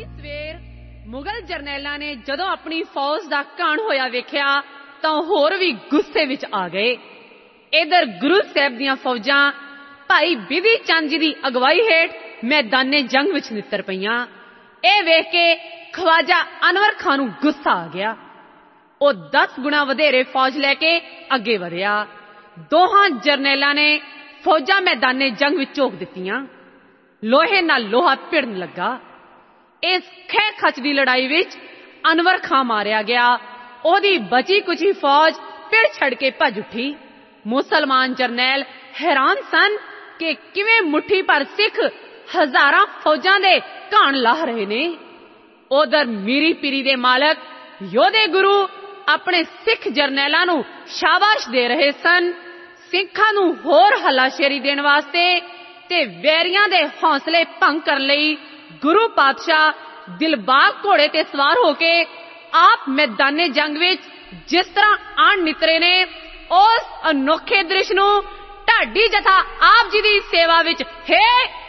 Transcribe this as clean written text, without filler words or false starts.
ਅਗਲੀ ਸਵੇਰ ਮੁਗਲ ਜਰਨੈਲਾਂ ਨੇ ਜਦੋਂ ਆਪਣੀ ਫੌਜ ਦਾ ਘਾਣ ਹੋਇਆ ਵੇਖਿਆ ਤਾਂ ਹੋਰ ਵੀ ਗੁੱਸੇ ਵਿੱਚ ਆ ਗਏ। ਇਧਰ ਗੁਰੂ ਸਾਹਿਬ ਦੀਆਂ ਫੌਜਾਂ ਭਾਈ ਬਿਧੀ ਚੰਦ ਜੀ ਦੀ ਅਗਵਾਈ ਹੇਠ ਮੈਦਾਨੇ ਜੰਗ ਵਿੱਚ ਨਿੱਤਰ ਪਈਆਂ। ਇਹ ਵੇਖ ਕੇ ਖਵਾਜਾ ਅਨਵਰ ਖਾਂ ਨੂੰ ਗੁੱਸਾ ਆ ਗਿਆ। ਉਹ 10 ਗੁਣਾ ਵਧੇਰੇ ਫੌਜ ਲੈ ਕੇ ਅੱਗੇ ਵਧਿਆ। ਦੋਹਾਂ ਜਰਨੈਲਾਂ ਨੇ ਫੌਜਾਂ ਮੈਦਾਨੇ ਜੰਗ ਵਿੱਚ ਝੋਕ ਦਿੱਤੀਆਂ। ਲੋਹੇ ਨਾਲ ਲੋਹਾ ਭਿੜਨ ਲੱਗਾ। ਇਸ ਖਹਿ ਖਚ ਦੀ ਲੜਾਈ ਵਿੱਚ ਅਨਵਰ ਖਾਂ ਮਾਰਿਆ ਗਿਆ। ਉਹਦੀ ਬਚੀ ਕੁਚੀ ਫੌਜ ਪਿੜ ਛੱਡ ਕੇ ਭੱਜ ਉੱਠੀ। ਮੁਸਲਮਾਨ ਜਰਨੈਲ ਹੈਰਾਨ ਸਨ ਕਿ ਕਿਵੇਂ ਮੁੱਠੀ ਭਰ ਸਿੱਖ ਹਜ਼ਾਰਾਂ ਫੌਜਾਂ ਦੇ ਘਾਣ ਲਾਹ ਰਹੇ ਨੇ। ਉਧਰ ਮੀਰੀ ਪੀਰੀ ਦੇ ਮਾਲਕ ਯੋਧੇ ਗੁਰੂ ਆਪਣੇ ਸਿੱਖ ਜਰਨੈਲਾਂ ਨੂੰ ਸ਼ਾਬਾਸ਼ ਦੇ ਰਹੇ ਸਨ। ਸਿੱਖਾਂ ਨੂੰ ਹੋਰ ਹੱਲਾਸ਼ੇਰੀ ਦੇਣ ਵਾਸਤੇ ਤੇ ਵੈਰੀਆਂ ਦੇ ਹੌਸਲੇ ਭੰਗ ਕਰਨ ਲਈ ਗੁਰੂ ਪਾਤਸ਼ਾਹ ਦਿਲਬਾਗ ਘੋੜੇ ਤੇ ਸਵਾਰ ਹੋ ਕੇ ਆਪ ਮੈਦਾਨੇ ਜੰਗ ਵਿੱਚ ਜਿਸ ਤਰ੍ਹਾਂ ਆਣ ਨਿਤਰੇ ਨੇ, ਉਸ ਅਨੋਖੇ ਦ੍ਰਿਸ਼ ਨੂੰ ਢਾਡੀ ਜਥਾ ਆਪ ਜੀ ਦੀ ਸੇਵਾ ਵਿੱਚ